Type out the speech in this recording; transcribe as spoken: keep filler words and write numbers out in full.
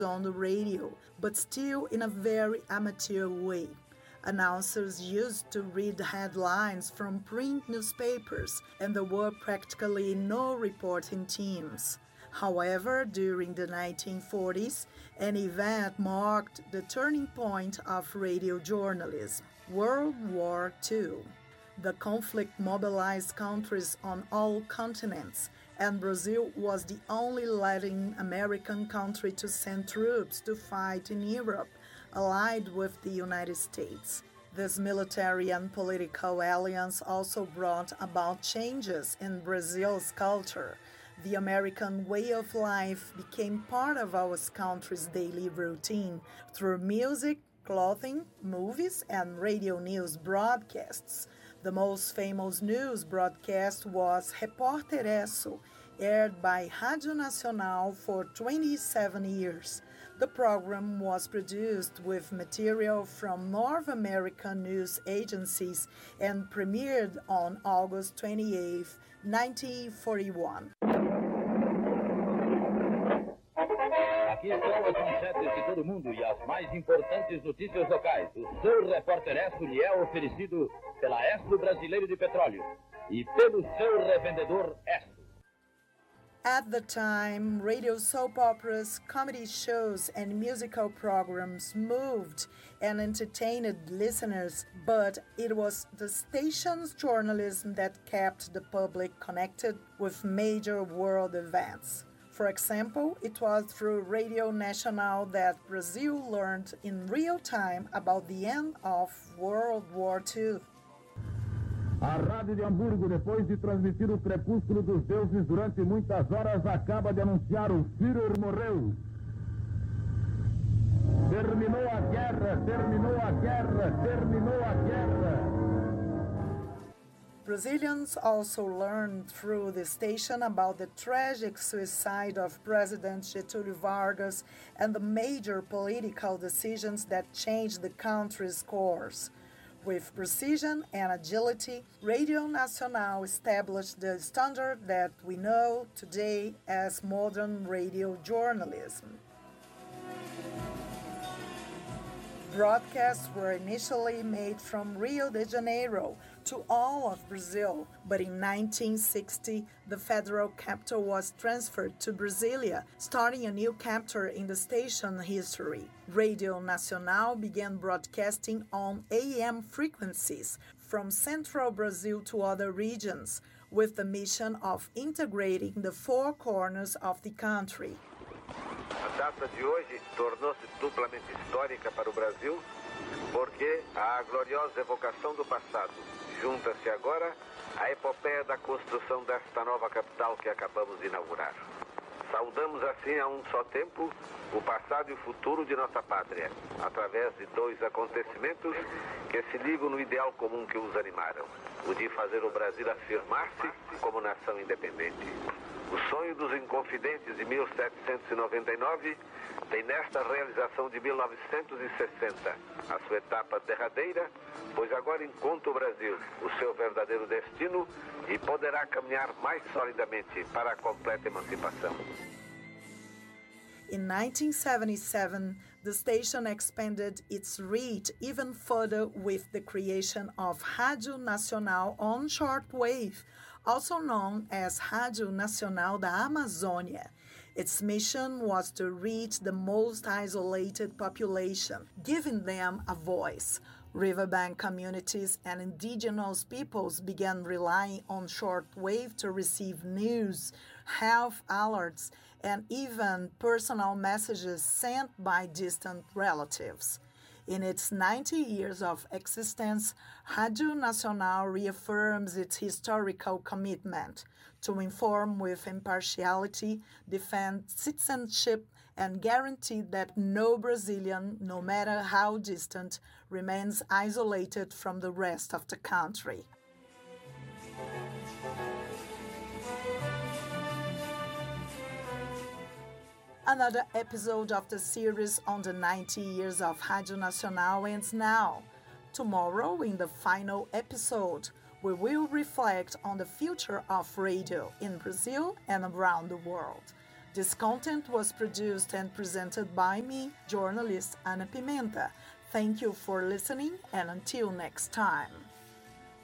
on the radio, but still in a very amateur way. Announcers used to read headlines from print newspapers, and there were practically no reporting teams. However, during the nineteen forties, an event marked the turning point of radio journalism: World War Two. The conflict mobilized countries on all continents, and Brazil was the only Latin American country to send troops to fight in Europe, allied with the United States. This military and political alliance also brought about changes in Brazil's culture. The American way of life became part of our country's daily routine through music, clothing, movies, and radio news broadcasts. The most famous news broadcast was Repórter Esso, aired by Rádio Nacional for twenty-seven years. The program was produced with material from North American news agencies and premiered on August twenty-eighth, nineteen forty-one. Aqui estão as manchetes de todo mundo e as mais importantes notícias locais. O seu Repórter Esso lhe é oferecido pela Esso Brasileiro de Petróleo e pelo seu revendedor Esso. At the time, radio soap operas, comedy shows, and musical programs moved and entertained listeners, but it was the station's journalism that kept the public connected with major world events. For example, it was through Radio Nacional that Brazil learned in real time about the end of World War Two. A Rádio de Hamburgo, depois de transmitir o crepúsculo dos deuses durante muitas horas, acaba de anunciar: o Führer morreu. Terminou a guerra, terminou a guerra, terminou a guerra. Brazilians also learned through the station about the tragic suicide of President Getúlio Vargas and the major political decisions that changed the country's course. With precision and agility, Radio Nacional established the standard that we know today as modern radio journalism. Broadcasts were initially made from Rio de Janeiro to all of Brazil, but in nineteen sixty, the federal capital was transferred to Brasilia, starting a new chapter in the station history. Radio Nacional began broadcasting on A M frequencies from central Brazil to other regions, with the mission of integrating the four corners of the country. A data de hoje tornou-se duplamente histórica para o Brasil, porque a gloriosa evocação do passado junta-se agora à epopeia da construção desta nova capital que acabamos de inaugurar. Saudamos assim a um só tempo o passado e o futuro de nossa pátria, através de dois acontecimentos que se ligam no ideal comum que os animaram, o de fazer o Brasil afirmar-se como nação independente. O sonho dos Inconfidentes de mil setecentos e noventa e nove tem nesta realização de mil novecentos e sessenta a sua etapa derradeira, pois agora encontra o Brasil o seu verdadeiro destino e poderá caminhar mais solidamente para a completa emancipação. In nineteen seventy-seven, the station expanded its reach even further with the creation of Rádio Nacional on shortwave, also known as Rádio Nacional da Amazônia. Its mission was to reach the most isolated population, giving them a voice. Riverbank communities and indigenous peoples began relying on shortwave to receive news, health alerts, and even personal messages sent by distant relatives. In its ninety years of existence, Rádio Nacional reaffirms its historical commitment to inform with impartiality, defend citizenship, and guarantee that no Brazilian, no matter how distant, remains isolated from the rest of the country. Another episode of the series on the ninety years of Rádio Nacional ends now. Tomorrow, in the final episode, we will reflect on the future of radio in Brazil and around the world. This content was produced and presented by me, journalist Ana Pimenta. Thank you for listening, and until next time.